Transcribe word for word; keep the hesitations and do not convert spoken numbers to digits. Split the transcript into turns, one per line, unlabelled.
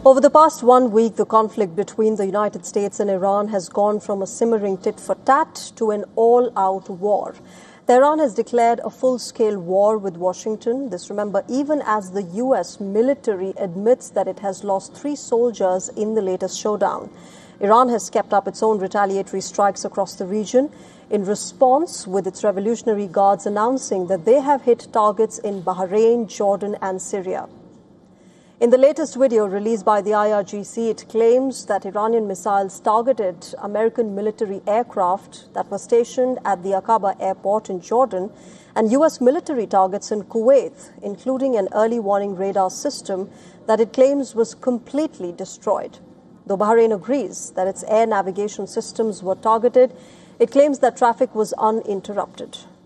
Over the past one week, the conflict between the United States and Iran has gone from a simmering tit-for-tat to an all-out war. Tehran has declared a full-scale war with Washington. This, remember, even as the U S military admits that it has lost three soldiers in the latest showdown. Iran has kept up its own retaliatory strikes across the region in response, with its Revolutionary Guards announcing that they have hit targets in Bahrain, Jordan and Syria. In the latest video released by the I R G C, it claims that Iranian missiles targeted American military aircraft that were stationed at the Aqaba airport in Jordan and U S military targets in Kuwait, including an early warning radar system that it claims was completely destroyed. Though Bahrain agrees that its air navigation systems were targeted, it claims that traffic was uninterrupted.